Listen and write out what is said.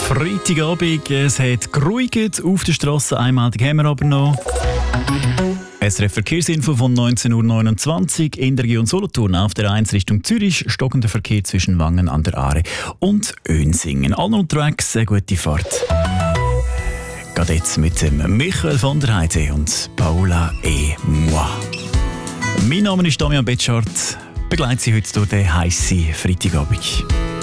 Freitagabend, es hat geruhigt auf der Strasse, einmalig haben wir aber noch. SRF Verkehrsinfo von 19.29 Uhr in der Region Solothurn auf der 1 Richtung Zürich, stockender Verkehr zwischen Wangen an der Aare und Önsingen. Alle unterwegs, eine gute Fahrt. Geht jetzt mit dem Michael von der Heide und Paula et moi. Mein Name ist Damian Betschart, begleite Sie heute durch den heissen Freitagabend.